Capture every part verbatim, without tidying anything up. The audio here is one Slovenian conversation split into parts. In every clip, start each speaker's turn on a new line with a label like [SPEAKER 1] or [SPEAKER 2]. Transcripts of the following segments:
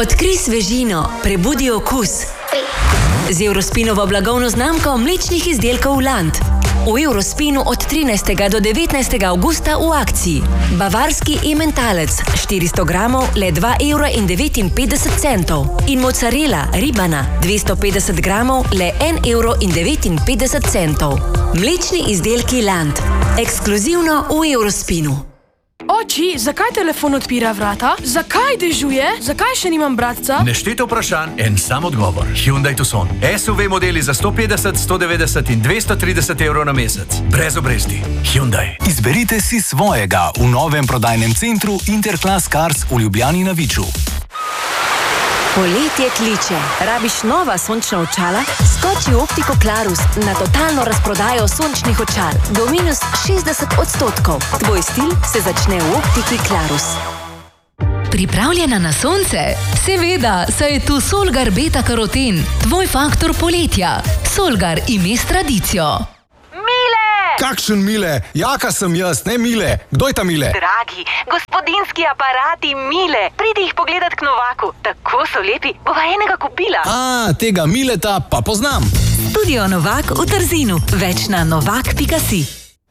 [SPEAKER 1] Odkrij svežino, prebudi okus. Z Eurospinovo blagovno znamko mlečnih izdelkov Land. V Eurospinu od trinajstega do devetnajstega avgusta v akciji. Bavarski ementalec štiristo gramov le dva evra in devetinpetdeset centov. In mozzarella ribana dvesto petdeset gramov le en evro in devetinpetdeset centov. Mlečni izdelki Land. Ekskluzivno v Eurospinu.
[SPEAKER 2] Oči, zakaj telefon odpira vrata? Zakaj dežuje? Zakaj še nimam bratca?
[SPEAKER 3] Nešteto vprašanj, en sam odgovor. Hyundai Tucson. S U V modeli za sto petdeset, sto devetdeset in dvesto trideset evrov na mesec. Brez obresti. Hyundai.
[SPEAKER 4] Izberite si svojega v novem prodajnem centru Interclass Cars v Ljubljani na Viču.
[SPEAKER 1] Poletje kliče. Rabiš nova sončna očala? Skoči v Optiko Klarus na totalno razprodajo sončnih očal. Do minus šestdeset odstotkov. Tvoj stil se začne v Optiki Klarus.
[SPEAKER 5] Pripravljena na sonce? Seveda, saj je tu Solgar Beta Karoten, tvoj faktor poletja. Solgar ime s tradicijo.
[SPEAKER 6] Kakšen Mile? Jaka sem jaz, ne Mile. Kdo je ta Mile?
[SPEAKER 7] Dragi, gospodinski aparati Mile. Pridi jih pogledat k Novaku. Tako so lepi, bova enega kupila.
[SPEAKER 6] A, tega Mileta pa poznam.
[SPEAKER 5] Studio Novak v Trzinu. Več na novak pika si.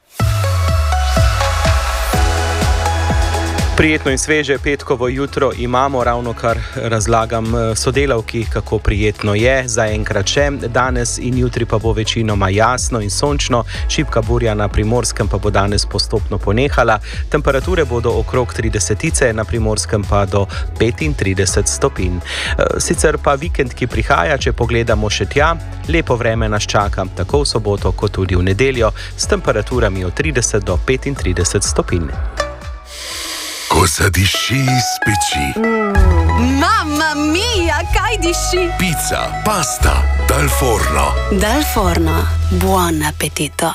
[SPEAKER 8] Prijetno in sveže petkovo jutro imamo, ravno kar razlagam sodelavki, kako prijetno je. Zaenkrat še, danes in jutri pa bo večinoma jasno in sončno, šibka burja na Primorskem pa bo danes postopno ponehala. Temperature bodo okrog tridesetice, na Primorskem pa do petintrideset stopinj. Sicer pa vikend, ki prihaja, če pogledamo še tja, lepo vreme nas čaka, tako v soboto kot tudi v nedeljo, s temperaturami od trideset do petintrideset stopinj.
[SPEAKER 9] Ko zadiši iz peči.
[SPEAKER 10] Mm, mamma mia, kaj diši?
[SPEAKER 9] Pizza, pasta, dal forno.
[SPEAKER 10] Dal forno, buon appetito.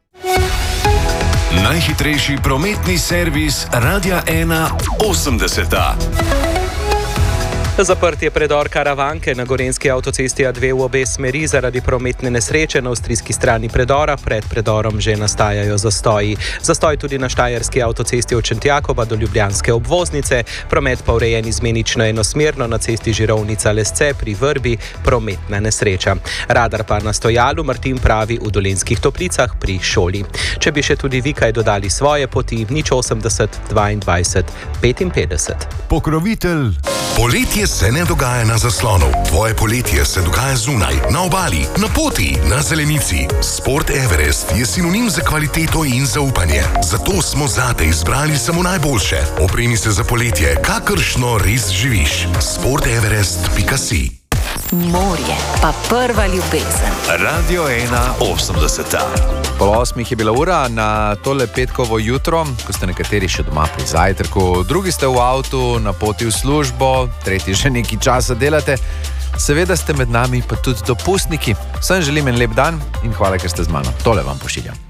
[SPEAKER 9] Najhitrejši prometni servis Radia ena osemdeseta.
[SPEAKER 8] Zaprt je predor Karavanke na gorenjski avtocesti A dve v obe smeri zaradi prometne nesreče. Na avstrijski strani predora, pred predorom že nastajajo zastoji. Zastoj tudi na štajerski avtocesti od Šentjakova do ljubljanske obvoznice, promet pa urejen izmenično enosmerno na cesti Žirovnica-Lesce pri Vrbi, prometna nesreča. Radar pa na stojalu, Martin pravi, v Dolenjskih Toplicah pri šoli. Če bi še tudi vi kaj dodali svoje poti, nič osemdeset, dvaindvajset, petinpetdeset.
[SPEAKER 9] Pokrovitelj. Poletje se ne dogaja na zaslonu. Tvoje poletje se dogaja zunaj, na obali, na poti, na zelenici. Sport Everest je sinonim za kvaliteto in zaupanje. Zato smo zate izbrali samo najboljše. Opremi se za poletje, kakršno res živiš. sport everest pika si.
[SPEAKER 1] Morje, pa prva ljubezen.
[SPEAKER 9] Radio ena osemdeseta.
[SPEAKER 11] Pol osmih je bila ura na tole petkovo jutro, ko ste nekateri še doma pri zajtrku, drugi ste v avtu, na poti v službo, tretji že nekaj časa delate. Seveda ste med nami pa tudi dopustniki. Vsem želim en lep dan in hvala, ker ste z mano. Tole vam pošiljam.